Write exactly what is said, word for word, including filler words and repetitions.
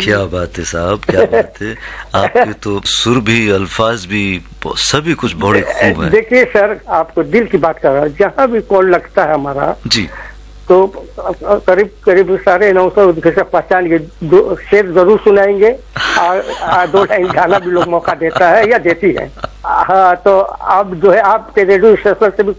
क्या बात है साहब, क्या बात है। आपके तो सुर भी, अल्फाज भी, सभी कुछ बड़े खूब हैं। देखिए सर, आपको दिल की बात कर रहा हूँ, जहाँ भी कॉल लगता है हमारा जी, तो करीब करीब साढ़े नौ सौ पहचान के दो शेर जरूर सुनाएंगे, और दो लाइन गाना भी लोग मौका देता है या देती है। हाँ, तो अब जो है आपके रेडियो स्टेशन से भी